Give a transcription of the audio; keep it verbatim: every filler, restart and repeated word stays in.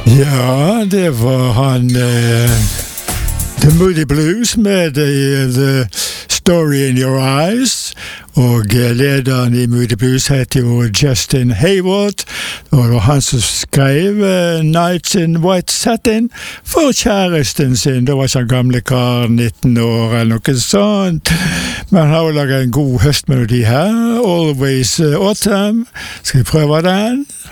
Ja, det var han uh, The Moody Blues med the, the Story in Your Eyes, og lederen i Moody Blues heter jo Justin Hayward, og det var han som skrev uh, Nights in White Satin for kjæresten sin. Det var ikke han gamle kar, nitten år eller noe sånt, men han har jo laget en god høstmelodi her, Always Autumn. Skal vi prøve den?